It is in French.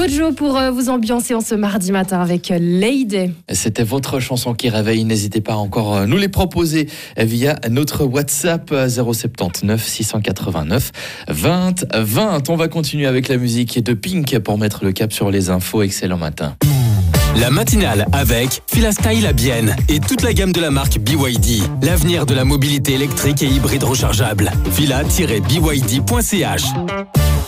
Jojo pour vous ambiancer en ce mardi matin avec Lady. C'était votre chanson qui réveille. N'hésitez pas à encore nous les proposer via notre WhatsApp 079 689 20 20. On va continuer avec la musique de Pink pour mettre le cap sur les infos. Excellent matin. La matinale avec Filastyle à Bienne et toute la gamme de la marque BYD. L'avenir de la mobilité électrique et hybride rechargeable. Fila-byd.ch